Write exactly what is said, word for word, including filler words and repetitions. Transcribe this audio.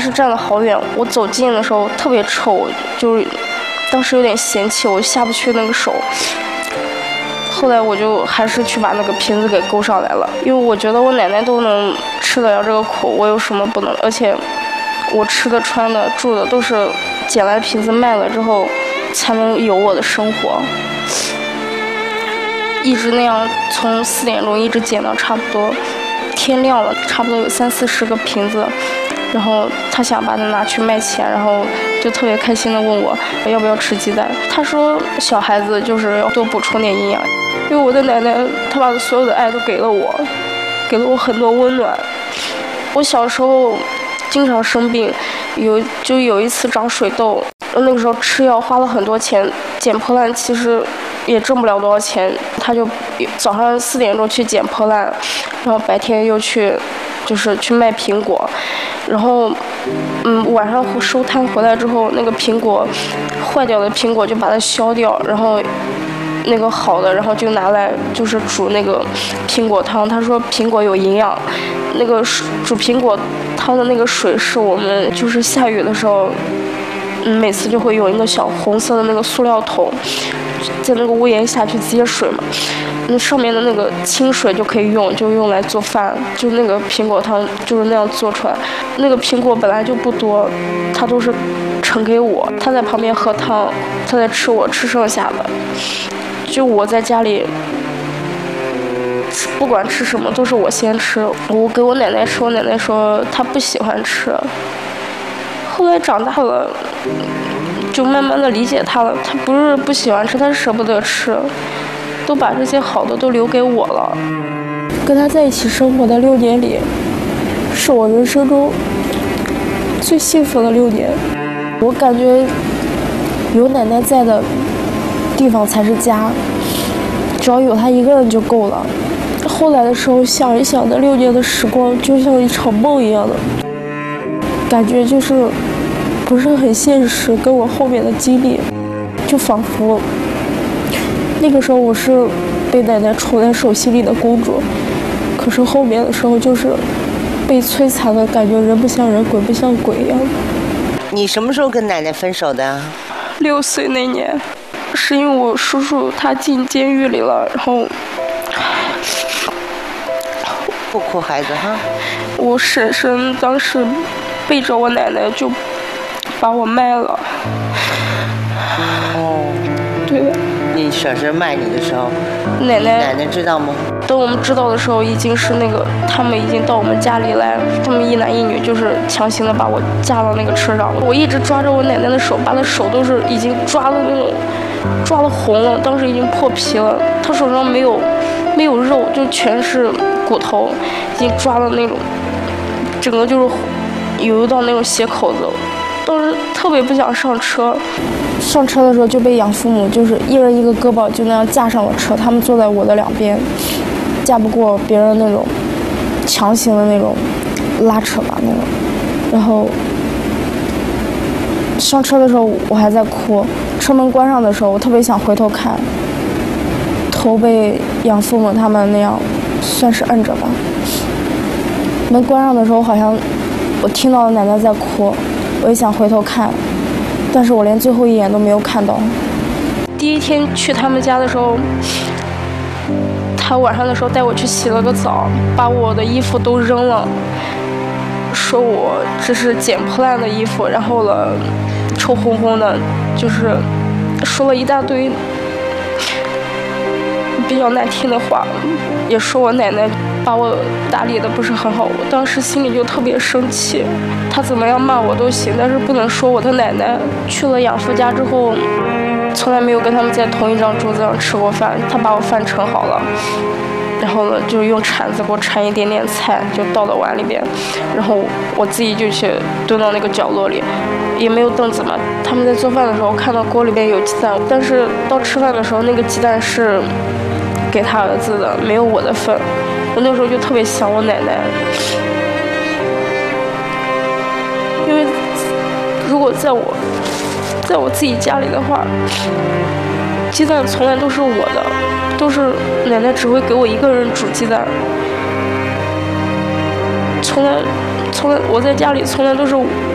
时站得好远，我走近的时候特别臭，就是当时有点嫌弃，我下不去那个手。后来我就还是去把那个瓶子给勾上来了，因为我觉得我奶奶都能吃得了这个苦，我有什么不能？而且我吃的、穿的、住的都是捡来瓶子卖了之后才能有我的生活。一直那样从四点钟一直捡到差不多天亮了，差不多有三四十个瓶子。然后他想把它拿去卖钱，然后就特别开心的问我要不要吃鸡蛋。他说小孩子就是要多补充点营养，因为我的奶奶她把所有的爱都给了我，给了我很多温暖。我小时候经常生病，有就有一次长水痘，那个时候吃药花了很多钱，捡破烂其实也挣不了多少钱。他就早上四点钟去捡破烂，然后白天又去就是去卖苹果，然后嗯晚上收摊回来之后，那个苹果坏掉的苹果就把它削掉，然后那个好的然后就拿来就是煮那个苹果汤。他说苹果有营养，那个煮苹果汤的那个水是我们就是下雨的时候嗯每次就会用一个小红色的那个塑料桶在那个屋檐下去接水嘛，那上面的那个清水就可以用，就用来做饭，就那个苹果汤就是那样做出来。那个苹果本来就不多，他都是盛给我，他在旁边喝汤，他在吃我吃剩下的。就我在家里不管吃什么都是我先吃，我给我奶奶吃，我奶奶说她不喜欢吃。后来长大了就慢慢的理解她了，她不是不喜欢吃，她是舍不得吃，都把这些好的都留给我了。跟她在一起生活的六年里，是我人生中最幸福的六年。我感觉有奶奶在的地方才是家，只要有她一个人就够了。后来的时候想一想，那六年的时光就像一场梦一样的感觉，就是不是很现实，跟我后面的经历就仿佛那个时候我是被奶奶宠在手心里的公主，可是后面的时候就是被摧残的感觉，人不像人，鬼不像鬼一样。 你什么时候跟奶奶分手的？ 六岁那年，是因为我叔叔他进监狱里了，然后不哭孩子哈。 我婶婶当时背着我奶奶就把我卖了。 哦， 对的。 你婶婶卖你的时候， 奶奶奶奶知道吗？ 等我们知道的时候，已经是那个他们已经到我们家里来，他们一男一女就是强行的把我架到那个车上。我一直抓着我奶奶的手，把她手都是已经抓的那种，抓的红了，当时已经破皮了。她手上没有没有肉，就全是骨头，已经抓的那种，整个就是有到那种血口子。当时特别不想上车，上车的时候就被养父母就是一人一个胳膊就那样架上了车，他们坐在我的两边，架不过别人那种强行的那种拉扯吧那种。然后上车的时候我还在哭，车门关上的时候我特别想回头看，头被养父母他们那样算是摁着吧。门关上的时候好像我听到奶奶在哭，我也想回头看，但是我连最后一眼都没有看到。第一天去他们家的时候，他晚上的时候带我去洗了个澡，把我的衣服都扔了，说我这是捡破烂的衣服，然后了臭烘烘的，就是说了一大堆比较难听的话，也说我奶奶把我打理的不是很好。我当时心里就特别生气，他怎么样骂我都行，但是不能说我的奶奶。去了养父家之后，从来没有跟他们在同一张桌子上吃过饭。他把我饭盛好了，然后呢就用铲子给我铲一点点菜，就倒到碗里边，然后我自己就去蹲到那个角落里，也没有凳子嘛。他们在做饭的时候看到锅里边有鸡蛋，但是到吃饭的时候那个鸡蛋是给他儿子的，没有我的份。我那时候就特别想我奶奶，因为如果在我在我自己家里的话，鸡蛋从来都是我的，都是奶奶只会给我一个人煮鸡蛋，从来从来我在家里从来都是